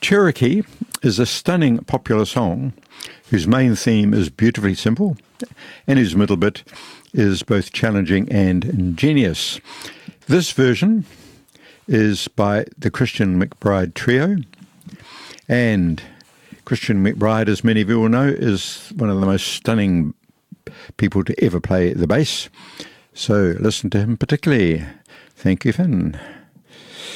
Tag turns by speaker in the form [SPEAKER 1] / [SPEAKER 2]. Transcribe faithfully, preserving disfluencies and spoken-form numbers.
[SPEAKER 1] Cherokee is a stunning popular song whose main theme is beautifully simple and whose middle bit is both challenging and ingenious. This version is by the Christian McBride Trio, and Christian McBride, as many of you will know, is one of the most stunning people to ever play the bass. So listen to him particularly. Thank you, Finn.